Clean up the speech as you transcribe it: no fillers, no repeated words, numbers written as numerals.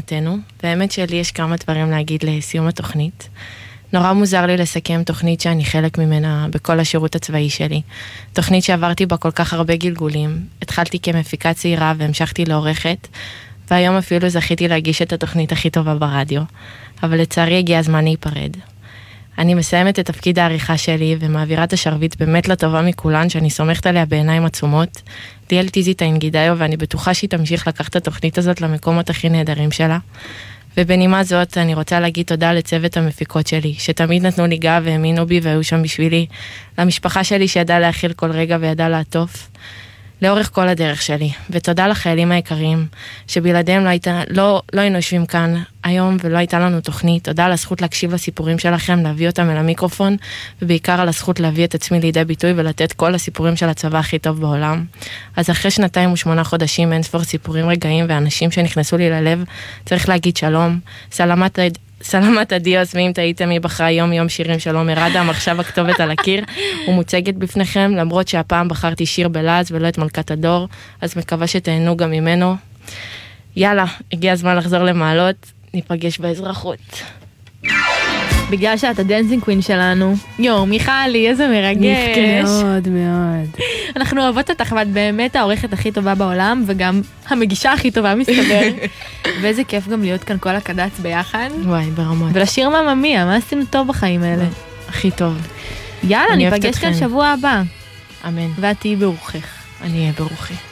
מבחינתנו, והאמת שלי יש כמה דברים להגיד לסיום התוכנית. נורא מוזר לי לסכם תוכנית שאני חלק ממנה בכל השירות הצבאי שלי. תוכנית שעברתי בה כל כך הרבה גלגולים. התחלתי כמפיקה צעירה והמשכתי לעורכת, והיום אפילו זכיתי להגיש את התוכנית הכי טובה ברדיו. אבל לצערי הגיע הזמן להיפרד. אני מסיימת את תפקיד העריכה שלי ומעבירה את השרביט באמת לטובה מכולן שאני סומכת עליה בעיניים עצומות. ליאל טיזיטיין גידאיו, ואני בטוחה שהיא תמשיך לקחת את התוכנית הזאת למקומות הכי נהדרים שלה. ובנימה זאת אני רוצה להגיד תודה לצוות המפיקות שלי, שתמיד נתנו לי גב והאמינו בי והיו שם בשבילי, למשפחה שלי שידעה להכיל כל רגע וידעה לעטוף, לאורך כל הדרך שלי, ותודה לחיילים היקרים, שבלעדיהם לא היינו יושבים כאן היום ולא הייתה לנו תוכנית. תודה על הזכות להקשיב לסיפורים שלכם, להביא אותם אל המיקרופון, ובעיקר על הזכות להביא את עצמי לידי ביטוי ולתת כל הסיפורים של הצבא הכי טוב בעולם. אז אחרי 2 ו8 חודשים, אין ספור סיפורים, רגעים ואנשים שנכנסו לי ללב, צריך להגיד שלום, סלמת הדיוס, ואם תהייתם מי בחרה יום שירים של עומר אדם, עכשיו הכתובת על הקיר ומוצגת בפניכם, למרות שהפעם בחרתי שיר בלעז ולא את מלכת הדור, אז מקווה שתהנו גם ממנו. יאללה, הגיע הזמן לחזור למעלות, ניפגש באזרחות. בגלל שאת הדנסינג קווין שלנו. מיכלי, איזה מרגש. נפקה מאוד מאוד. אנחנו אוהבות אותך, ואת באמת העורכת הכי טובה בעולם, וגם המגישה הכי טובה מסתבר. ואיזה כיף גם להיות כאן כל הקדץ ביחד. וואי, ברמות. ולשיר מממיה, מה עשינו טוב בחיים האלה? הכי טוב. יאללה, ניפגש כאן שבוע הבא. אמן. ואת תהיי ברוחך. אני אהיה ברוחי.